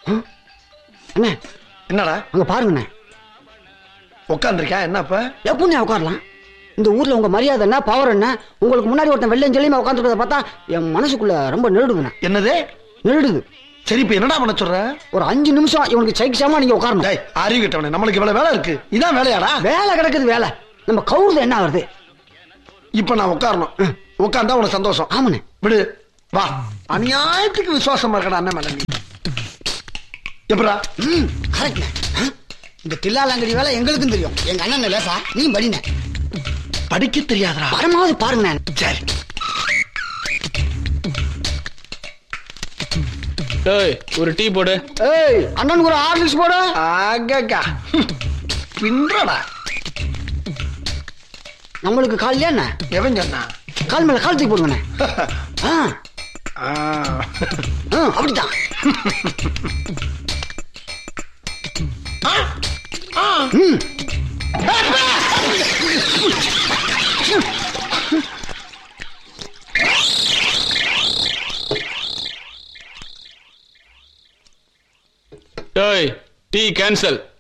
அண்ணே என்னடா அங்க பாருங்கண்ணே. உட்காந்துருக்கா? என்னப்ப எப்படிண்ணே உட்காரலாம்? இந்த ஊர்ல உங்க மரியாதை என்ன, பவர் என்ன? உங்களுக்கு முன்னாடி ஒருத்தன் வெள்ளையும் சொல்லியுமா உட்காந்துருக்கத பார்த்தா என் மனசுக்குள்ள ரொம்ப நெருடுதுண்ணே. என்னது நெருடுது? சரி இப்ப என்னடா பண்ண சொல்ற? ஒரு 5 நிமிஷம் இவனுக்கு சைக்கிசாமா நீங்க உட்காரணும். அறிவு கிட்டவனே, நம்மளுக்கு இவ்வளவு வேலை இருக்கு. இதான் வேலையாடா? வேலை கிடக்குது வேலை. நம்ம கவுருது என்ன ஆகுது? இப்ப நான் உட்காரணும். உட்கார்ந்தா உனக்கு சந்தோஷம். ஆமாண்ணே. விடு வா. அநியாயத்துக்கு விசுவாசமா இருக்கடா அண்ணன் மேல நீ. எப்படா? கரெக்ட். இந்த தில்லாலங்கடி வேலை எங்களுக்கும் தெரியும். எங்க அண்ணன் லேசா நீ படின. படிக்க தெரியாதா? பரமாவது பாருங்க. சரி. ஏய் ஒரு டீ போடு. ஏய் அண்ணனுக்கு ஒரு ஹார்லிக்ஸ் போடு. ஆகா பின்றடா. நம்மளுக்கு கால் என்ன? எவன் சொன்னா? கால் மேல கால் தூக்கி போடுங்கண்ணே. அப்படித்தான். ஏய் டீ கேன்சல்.